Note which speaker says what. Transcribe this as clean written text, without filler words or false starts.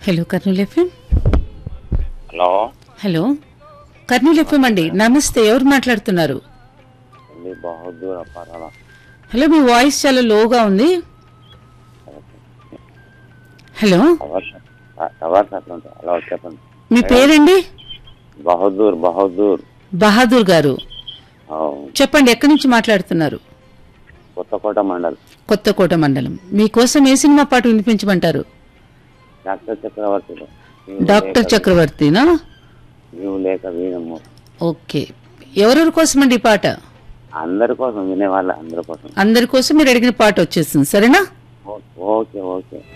Speaker 1: Hello Kurnool FM.
Speaker 2: Hello
Speaker 1: hello Kurnool FM అండి. నమస్తే, ఎవరు మాట్లాడుతున్నారు?
Speaker 2: బహదూర్ అప్పారాల.
Speaker 1: హలో, మీ వాయిస్ చాలా లోగా ఉంది. హలో,
Speaker 2: హలో చెప్పండి.
Speaker 1: మీ పేరండి?
Speaker 2: బహదూర్ బహదూర్
Speaker 1: బహాదూర్ గారు, చెప్పండి ఎక్కడి నుంచి మాట్లాడుతున్నారు?
Speaker 2: కొత్తకోట మండల్.
Speaker 1: కొత్తకోట మండలం. మీకోసం ఏ సినిమా పాట వినిపించమంటారు?
Speaker 2: డాక్టర్ చక్రవర్తి.
Speaker 1: డాక్టర్ చక్రవర్తినా?
Speaker 2: నీవు లేక వీణము.
Speaker 1: ఓకే, ఎవరెవరి కోసం అండి ఈ పాట?
Speaker 2: అందరి కోసం, వినేవాళ్ళ అందరి కోసం.
Speaker 1: అందరి కోసం మీరు అడిగిన పాట వచ్చేసింది, సరేనా?
Speaker 2: Okay okay.